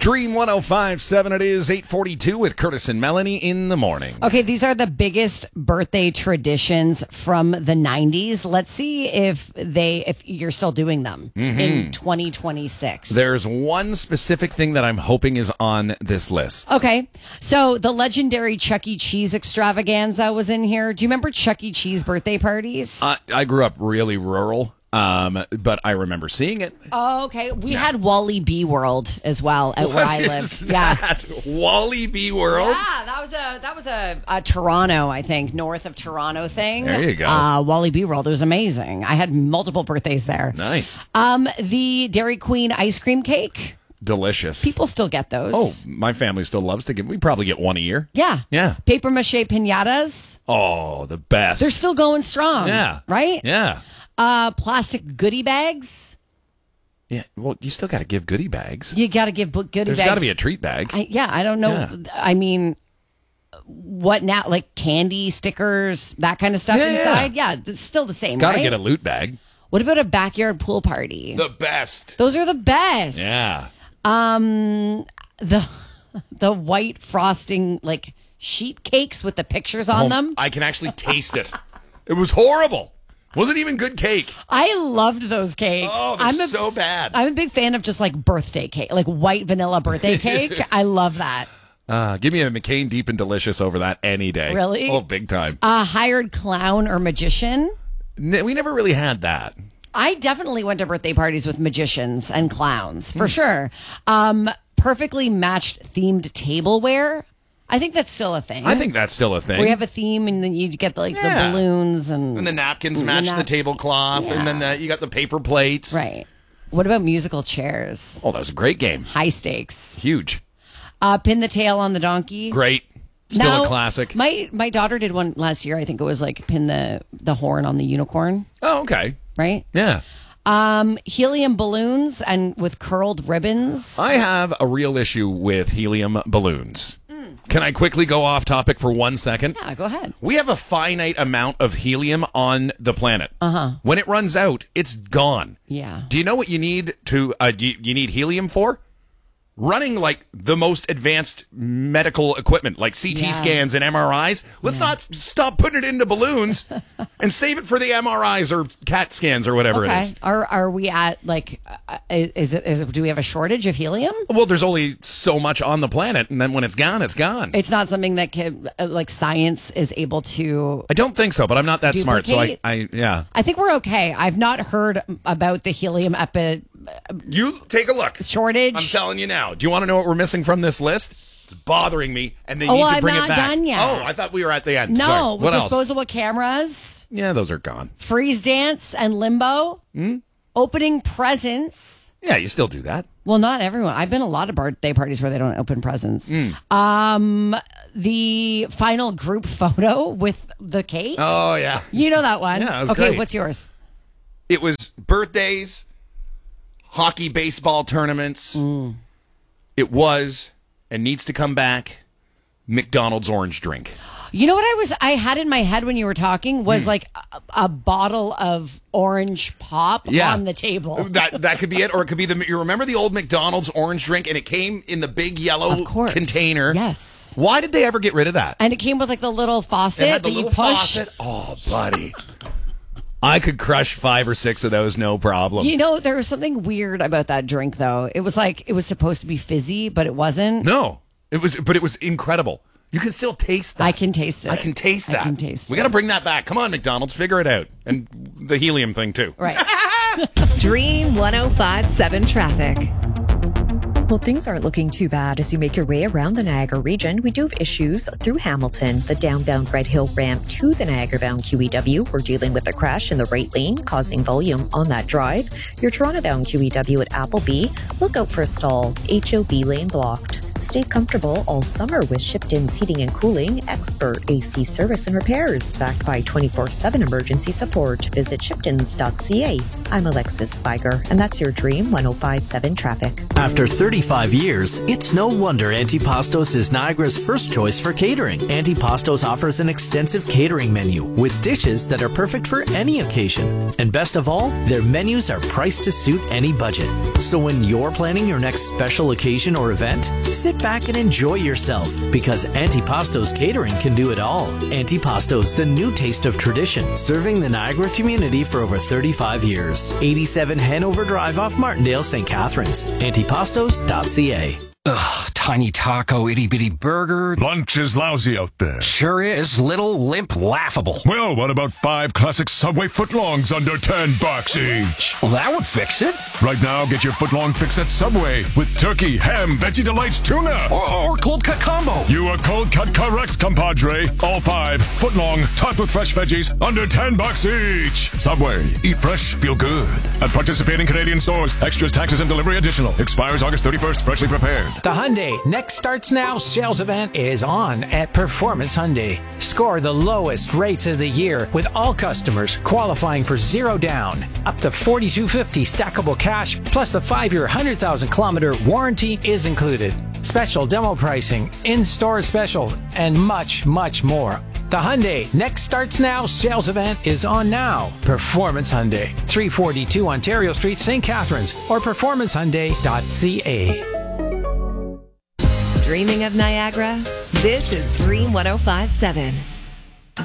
Dream 105.7, it is 8:42 with Curtis and Melanie in the morning. Okay, these are the biggest birthday traditions from the 90s. Let's see if you're still doing them in 2026. There's one specific thing that I'm hoping is on this list. Okay, so the legendary Chuck E. Cheese extravaganza was in here. Do you remember Chuck E. Cheese birthday parties? I grew up really rural, but I remember seeing it. Oh, okay. We had Wally B World as well at where I lived. Yeah, Wally B World. Yeah, that was a Toronto, I think, north of Toronto thing. There you go. Wally B World. It was amazing. I had multiple birthdays there. Nice. The Dairy Queen ice cream cake. Delicious. People still get those. Oh, my family still loves to get. We probably get one a year. Yeah. Yeah. Paper mache piñatas. Oh, the best. They're still going strong. Yeah. Right? Yeah. Plastic goodie bags. Yeah. Well, you still got to give goodie bags. You got to give goodie bags. There's got to be a treat bag. I don't know. Yeah. I mean, what now? Like candy, stickers, that kind of stuff inside? Yeah, it's still the same, Got to right? get a loot bag. What about a backyard pool party? The best. Those are the best. Yeah. The white frosting, like sheet cakes with the pictures on them. I can actually taste it. It was horrible. Wasn't even good cake. I loved those cakes. Oh, they're so bad. I'm a big fan of just like birthday cake, like white vanilla birthday cake. I love that. Give me a McCain Deep and Delicious over that any day. Really? Oh, big time. A hired clown or magician. We never really had that. I definitely went to birthday parties with magicians and clowns, for sure. Perfectly matched themed tableware. I think that's still a thing. I think that's still a thing. We have a theme, and then you get the balloons and the napkins match the tablecloth, and then you got the paper plates. Right. What about musical chairs? Oh, that was a great game. High stakes. Huge. Pin the tail on the donkey. Great. Still a classic. My daughter did one last year. I think it was like pin the horn on the unicorn. Oh, okay. Right? Yeah. Helium balloons and with curled ribbons. I have a real issue with helium balloons. Can I quickly go off topic for 1 second? Yeah, go ahead. We have a finite amount of helium on the planet. When it runs out, it's gone. Yeah. Do you know what you need to you need helium for? Running like the most advanced medical equipment, like CT scans and MRIs. Let's not stop putting it into balloons and save it for the MRIs or CAT scans or whatever it is. Are we at like is it do we have a shortage of helium? Well, there's only so much on the planet, and then when it's gone, it's gone. It's not something that can like science is able to. I don't think so, but I'm not that smart, so I I think we're okay. I've not heard about the helium You take a look. Shortage. I'm telling you now. Do you want to know what we're missing from this list? It's bothering me, and they need to bring it back. I'm not done yet. Oh, I thought we were at the end. No, Sorry. What else? disposable cameras. Yeah, those are gone. Freeze dance and limbo. Opening presents. Yeah, you still do that. Well, not everyone. I've been to a lot of birthday parties where they don't open presents. The final group photo with the cake. Oh, yeah. You know that one. Yeah, that was okay, great. what's yours? It was birthdays, hockey, baseball tournaments. It was, and needs to come back, McDonald's orange drink. You know what I had in my head when you were talking was like a bottle of orange pop on the table. That could be it, or it could be you remember the old McDonald's orange drink, and it came in the big yellow container. Yes. Why did they ever get rid of that? And it came with like the little faucet It had the that little you push. faucet. Oh, buddy. I could crush 5 or 6 of those, no problem. You know, there was something weird about that drink, though. It was like it was supposed to be fizzy, but it wasn't. No, it was incredible. You can still taste that. I can taste it. I can taste that. I can taste We got to bring that back. Come on, McDonald's, figure it out, and the helium thing too. Right. Dream 105.7 traffic. Well, things aren't looking too bad as you make your way around the Niagara region. We do have issues through Hamilton. The downbound Red Hill ramp to the Niagara-bound QEW. We're dealing with a crash in the right lane, causing volume on that drive. Your Toronto-bound QEW at Appleby. Look out for a stall. HOB lane blocked. Stay comfortable all summer with Shipton's Heating and Cooling, expert AC service and repairs, backed by 24/7 emergency support. Visit shiptons.ca. I'm Alexis Spiger, and that's your Dream 105.7 traffic. After 35 years, it's no wonder Antipastos is Niagara's first choice for catering. Antipastos offers an extensive catering menu with dishes that are perfect for any occasion. And best of all, their menus are priced to suit any budget. So when you're planning your next special occasion or event, sit back and enjoy yourself, because Antipastos Catering can do it all. Antipastos, the new taste of tradition, serving the Niagara community for over 35 years. 87 Hanover Drive off Martindale, St. Catharines. Antipastos.ca. Ugh, tiny taco, itty-bitty burger. Lunch is lousy out there. Sure is. Little, limp, laughable. Well, what about 5 classic Subway footlongs under $10 each? Well, that would fix it. Right now, get your footlong fix at Subway with turkey, ham, Veggie Delights, tuna. Or cold cut combo. You are cold cut correct, compadre. All 5 footlong, topped with fresh veggies, under $10 each. Subway. Eat fresh, feel good. At participating Canadian stores. Extras, taxes, and delivery additional. Expires August 31st. Freshly prepared. The Hyundai Next Starts Now sales event is on at Performance Hyundai. Score the lowest rates of the year with all customers qualifying for 0 down, up to $4,250 stackable cash, plus the 5-year 100,000-kilometer warranty is included. Special demo pricing, in-store specials, and much, much more. The Hyundai Next Starts Now sales event is on now. Performance Hyundai, 342 Ontario Street, St. Catharines, or performancehyundai.ca. Dreaming of Niagara? This is Dream 105.7.